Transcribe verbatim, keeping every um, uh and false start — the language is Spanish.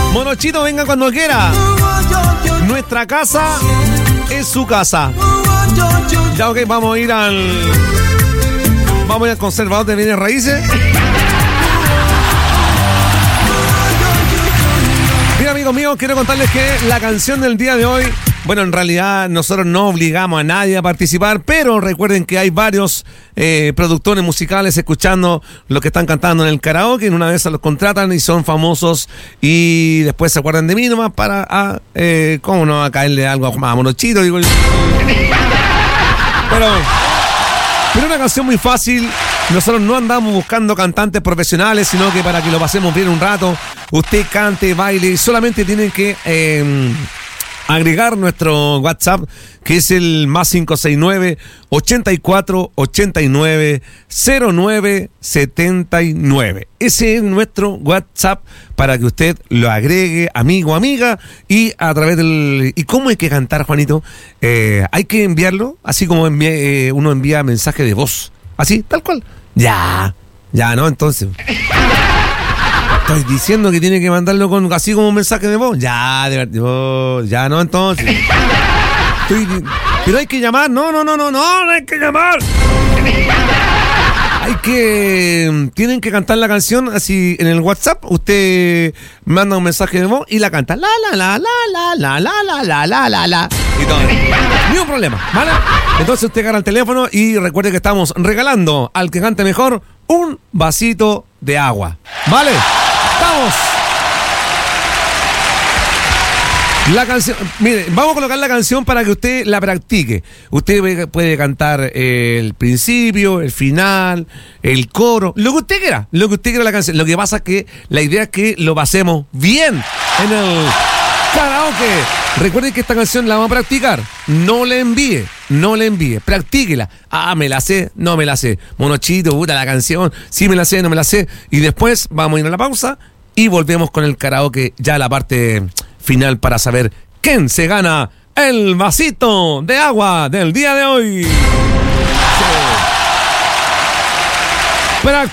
Monochito, venga cuando quiera. Nuestra casa es su casa. Ya, ok, vamos a ir al... Vamos a ir al conservador de bienes raíces. Bien, amigos míos, quiero contarles que la canción del día de hoy... Bueno, en realidad nosotros no obligamos a nadie a participar, pero recuerden que hay varios eh, productores musicales escuchando lo que están cantando en el karaoke. En una vez los contratan y son famosos y después se acuerdan de mí nomás para, a, eh, ¿cómo no? A caerle algo a Monochito. Digo. Pero, pero una canción muy fácil. Nosotros no andamos buscando cantantes profesionales, sino que para que lo pasemos bien un rato, usted cante, baile, solamente tienen que... Eh, agregar nuestro WhatsApp, que es el más cinco seis nueve, ochenta y cuatro, ochenta y nueve, cero nueve setenta y nueve. Ese es nuestro WhatsApp para que usted lo agregue, amigo, amiga, y a través del... ¿Y cómo hay que cantar, Juanito? Eh, hay que enviarlo, así como envía, eh, uno envía mensaje de voz. Así, tal cual. Ya, ya, ¿no? Entonces... Estoy diciendo que tiene que mandarlo con así como un mensaje de voz. Ya, de, oh, ya no, entonces. Estoy, pero hay que llamar. No, no, no, no, no, no hay que llamar. Hay que... Tienen que cantar la canción así en el WhatsApp. Usted manda un mensaje de voz y la canta. La, la, la, la, la, la, la, la, la, la, la. Y todo. Ni un problema, ¿vale? Entonces usted agarra el teléfono y recuerde que estamos regalando al que cante mejor un vasito de agua. ¿Vale? ¡Vamos! La canción, mire, vamos a colocar la canción para que usted la practique. Usted puede cantar el principio, el final, el coro, lo que usted quiera, lo que usted quiera la canción. Lo que pasa es que la idea es que lo pasemos bien en el karaoke. Recuerden que esta canción la vamos a practicar. No la envíe, no la envíe, practíquela. Ah, me la sé, no me la sé. Monochito, puta la canción, sí me la sé, no me la sé. Y después vamos a ir a la pausa y volvemos con el karaoke, ya la parte final para saber quién se gana el vasito de agua del día de hoy. Sí.